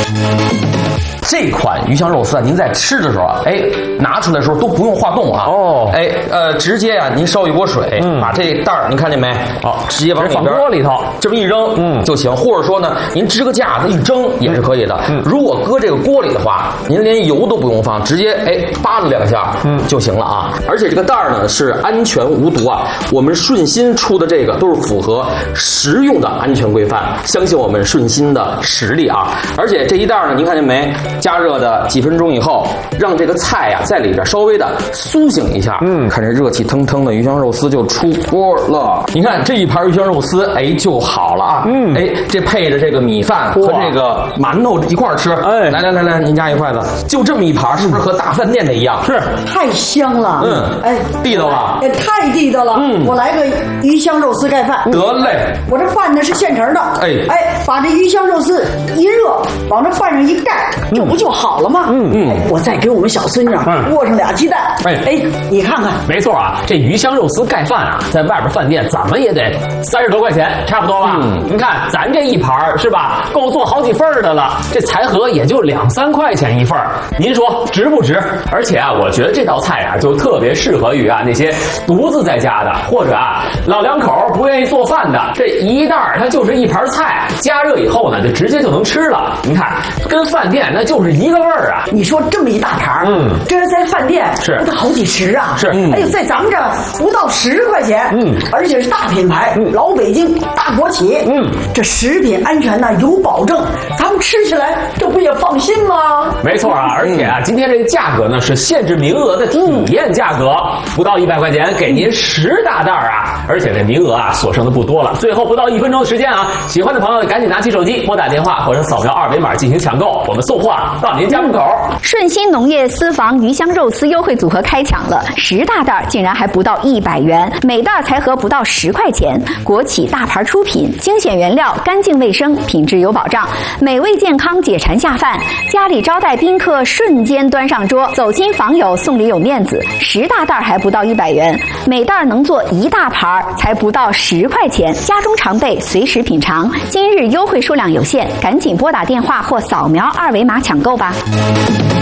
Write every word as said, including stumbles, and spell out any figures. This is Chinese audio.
这款鱼香肉丝啊，您在吃的时候啊，哎，拿出来的时候都不用化冻啊。哦，哎，呃，直接啊，您烧一锅水，嗯，把这袋儿，您看见没？哦，直接往里边放锅里头， 这么一扔，嗯，就行。或者说呢，您支个架子一蒸也是可以的。嗯，如果搁这个锅里的话，您连油都不用放，直接哎扒拉两下，嗯，就行了啊。而且这个袋儿呢是安全无毒啊，我们顺心出的这个都是符合食用的安全规范，相信我们顺心的实力啊。而且这一袋呢，您看见没？加热的几分钟以后，让这个菜呀、啊、在里边稍微的苏醒一下，嗯，看这热气腾腾的鱼香肉丝就出锅了。你看这一盘鱼香肉丝，哎就好了啊，嗯，哎这配着这个米饭和这个馒头一块吃，哎，来来来来，您夹一筷子，就这么一盘，是不是和大饭店的一样？是， 太香了，嗯，哎， 地道了， 哎，太地道了，嗯，我来个鱼香肉丝盖饭， 得嘞， 我这饭呢是现成的，哎哎，把这鱼香肉丝一热，往这饭上一盖，这不就好了吗？嗯嗯，我再给我们小孙女握上俩鸡蛋。哎哎，你看看， 没错啊，这鱼香肉丝盖饭啊，在外边饭店怎么也得三十多块钱，差不多吧？嗯，您看咱这一盘是吧，够做好几份的了，这财盒也就两三块钱一份，您说值不值？而且啊，我觉得这道菜啊，就特别适合于啊那些独自在家的，或者啊老两口不愿意做饭的，这一袋它就是一盘菜，加热以后呢，就直接就能吃了。您看，跟饭店那就是一个味儿啊。 你说这么一大盘，嗯，这是在饭店是不到好几十啊，是，哎呦，在咱们这不到十块钱，嗯，而且是大品牌，嗯，老北京大国企，嗯，这食品安全呢有保证，咱们吃起来这不也放心吗？ 没错啊，而且啊，今天这个价格呢是限制名额的体验价格，不到一百块钱给您十大袋啊，而且这名额啊所剩的不多了，最后不到一分钟的时间啊，喜欢的朋友赶紧拿起手机拨打电话或者扫描二维码进行抢购，我们送货到您家门口。 顺心农业私房鱼香肉丝优惠组合开抢了，十大袋竟然还不到一百元，每袋才合不到十块钱。国企大牌出品，精选原料，干净卫生，品质有保障，美味健康，解馋下饭。家里招待宾客，瞬间端上桌，走亲访友送礼有面子。十大袋还不到一百元，每袋能做一大盘，才不到十块钱。家中常备，随时品尝。今日优惠数量有限，赶紧拨打电话或扫描二维码抢购吧。